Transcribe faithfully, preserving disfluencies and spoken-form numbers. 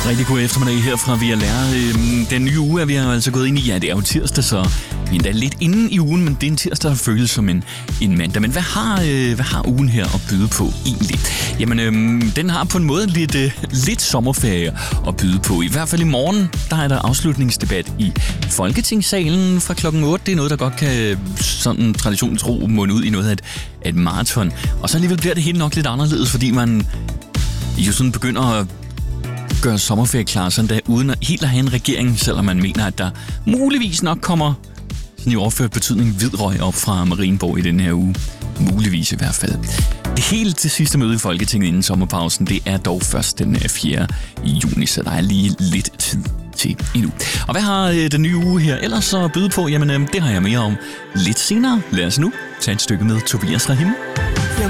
Rigtig god eftermiddag her fra V L R. Den nye uge er vi altså gået ind i. Ja, det er jo tirsdag, så vi er endda lidt inde i ugen, men det er en tirsdag, der føles som en, en mandag. Men hvad har, øh, hvad har ugen her at byde på egentlig? Jamen, øh, den har på en måde lidt, øh, lidt sommerferie at byde på. I hvert fald i morgen, der er der afslutningsdebat i Folketingssalen fra klokken otte. Det er noget, der godt kan sådan traditionstro munde ud i noget af et, et maraton. Og så alligevel bliver det helt nok lidt anderledes, fordi man jo sådan begynder at gøre sommerferie klar sådan der, uden at helt at have en regering, selvom man mener, at der muligvis nok kommer sådan i overført betydning hvidrøg op fra Marienborg i den her uge. Muligvis i hvert fald. Det helt til sidste møde i Folketinget inden sommerpausen, det er dog først den fjerde juni, så der er lige lidt tid til endnu. Og hvad har øh, den nye uge her ellers at byde på? Jamen, øh, det har jeg mere om lidt senere. Lad os nu tage et stykke med Tobias Rahim.